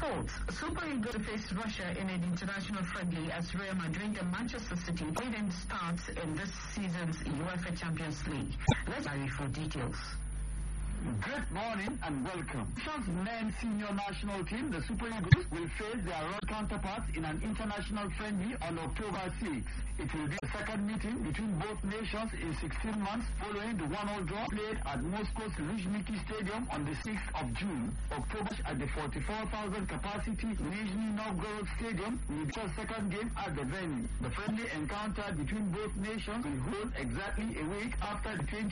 Sports. Super Eagles face Russia in an international friendly as Real Madrid and Manchester City event starts in this season's UEFA Champions League. Let's hurry for details. Good morning and welcome. France men's senior national team, the Super Eagles, will face their royal counterparts in an international friendly on October 6. It will be the second meeting between both nations in 16 months following the 1-1 draw played at Moscow's Luzhniki Stadium on the 6th of June. October at the 44,000 capacity Nizhny Novgorod Stadium will be the second game at the venue. The friendly encounter between both nations will hold exactly a week after the 20